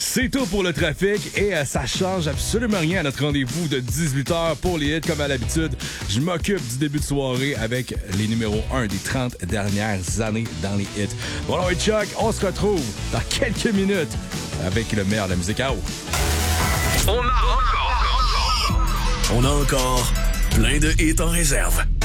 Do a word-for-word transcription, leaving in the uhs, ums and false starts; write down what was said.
C'est tout pour le trafic et euh, ça change absolument rien à notre rendez-vous de dix-huit heures pour les hits. Comme à l'habitude, je m'occupe du début de soirée avec les numéros un des trente dernières années dans les hits. Bon, alors, Chuck, on se retrouve dans quelques minutes avec le meilleur de la musique à eau. On a encore, on a encore plein de hits en réserve.